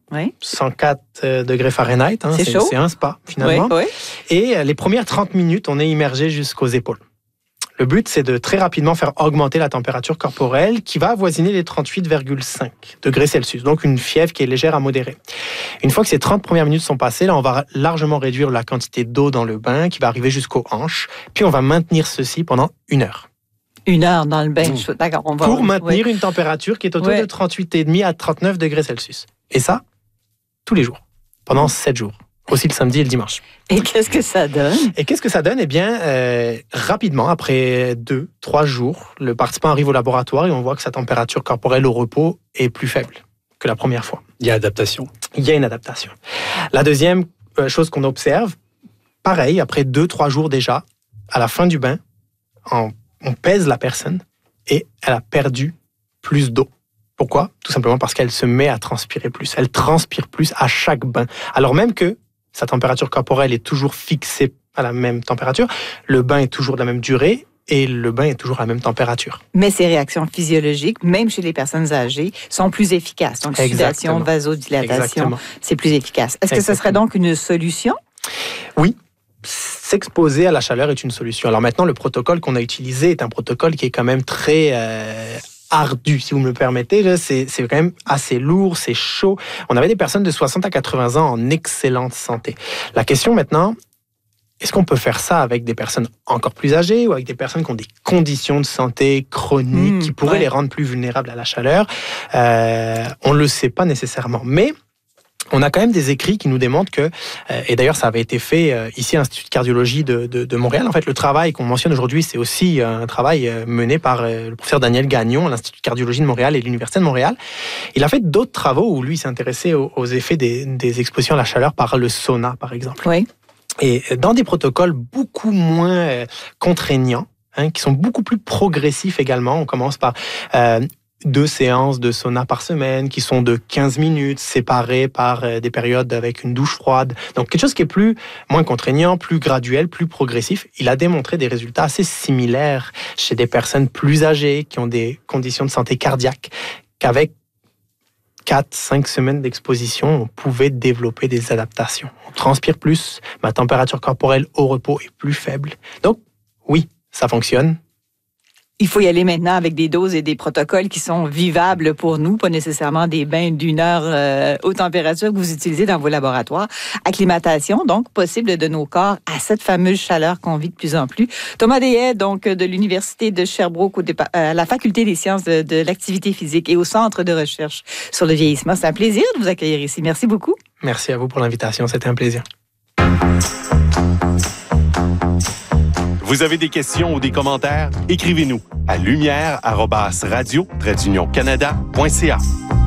Oui. 104 degrés Fahrenheit. Hein, c'est chaud. C'est un spa, finalement. Oui, oui. Et les premières 30 minutes, on est immergé jusqu'aux épaules. Le but, c'est de très rapidement faire augmenter la température corporelle qui va avoisiner les 38,5 degrés Celsius. Donc, une fièvre qui est légère à modérée. Une fois que ces 30 premières minutes sont passées, là, on va largement réduire la quantité d'eau dans le bain qui va arriver jusqu'aux hanches. Puis, on va maintenir ceci pendant 1 heure. 1 heure dans le bain. D'accord, on va... Pour maintenir une température qui est autour Ouais. de 38,5 à 39 degrés Celsius. Et ça, tous les jours, pendant 7 jours. Aussi le samedi et le dimanche. Et qu'est-ce que ça donne? Et qu'est-ce que ça donne? Eh bien, rapidement, après 2-3 jours, le participant arrive au laboratoire et on voit que sa température corporelle au repos est plus faible que la première fois. Il y a adaptation. Il y a une adaptation. La deuxième chose qu'on observe, pareil, après 2-3 jours déjà, à la fin du bain, on pèse la personne et elle a perdu plus d'eau. Pourquoi? Tout simplement parce qu'elle se met à transpirer plus. Elle transpire plus à chaque bain. Alors même que sa température corporelle est toujours fixée à la même température, le bain est toujours de la même durée et le bain est toujours à la même température. Mais ces réactions physiologiques, même chez les personnes âgées, sont plus efficaces. Donc, sudation, vasodilatation, Exactement. c'est plus efficace. Est-ce que ce serait donc une solution? Oui. S'exposer à la chaleur est une solution. Alors maintenant, le protocole qu'on a utilisé est un protocole qui est quand même très ardu, si vous me le permettez. Là, c'est quand même assez lourd, c'est chaud. On avait des personnes de 60 à 80 ans en excellente santé. La question maintenant, est-ce qu'on peut faire ça avec des personnes encore plus âgées ou avec des personnes qui ont des conditions de santé chroniques qui pourraient les rendre plus vulnérables à la chaleur? On ne le sait pas nécessairement. Mais on a quand même des écrits qui nous démontrent que, et d'ailleurs ça avait été fait ici à l'Institut de cardiologie de Montréal, en fait le travail qu'on mentionne aujourd'hui, c'est aussi un travail mené par le professeur Daniel Gagnon à l'Institut de cardiologie de Montréal et l'Université de Montréal. Il a fait d'autres travaux où lui s'est intéressé aux effets des expositions à la chaleur par le sauna, par exemple. Oui. Et dans des protocoles beaucoup moins contraignants, qui sont beaucoup plus progressifs également, on commence par 2 séances de sauna par semaine qui sont de 15 minutes, séparées par des périodes avec une douche froide. Donc, quelque chose qui est moins contraignant, plus graduel, plus progressif. Il a démontré des résultats assez similaires chez des personnes plus âgées qui ont des conditions de santé cardiaque qu'avec 4-5 semaines d'exposition, on pouvait développer des adaptations. On transpire plus, ma température corporelle au repos est plus faible. Donc, oui, ça fonctionne. Il faut y aller maintenant avec des doses et des protocoles qui sont vivables pour nous, pas nécessairement des bains d'1 heure aux températures que vous utilisez dans vos laboratoires. Acclimatation, donc, possible de nos corps à cette fameuse chaleur qu'on vit de plus en plus. Thomas Deshaies, donc, de l'Université de Sherbrooke, à la Faculté des sciences de l'activité physique et au Centre de recherche sur le vieillissement. C'est un plaisir de vous accueillir ici. Merci beaucoup. Merci à vous pour l'invitation. C'était un plaisir. Vous avez des questions ou des commentaires? Écrivez-nous à lumière@radio-canada.ca.